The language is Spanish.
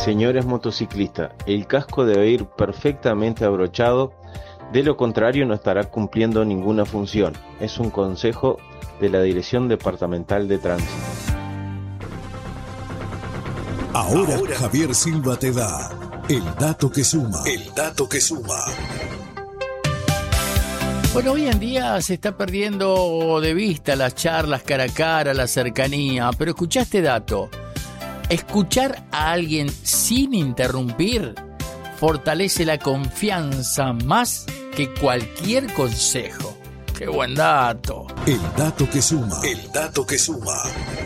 Señores motociclistas, el casco debe ir perfectamente abrochado, de lo contrario no estará cumpliendo ninguna función. Es un consejo de la Dirección Departamental de Tránsito. Ahora Javier Silva te da el dato que suma. El dato que suma. Bueno, hoy en día se está perdiendo de vista las charlas cara a cara, la cercanía, pero escuchá este dato. Escuchar a alguien sin interrumpir fortalece la confianza más que cualquier consejo. ¡Qué buen dato! El dato que suma. El dato que suma.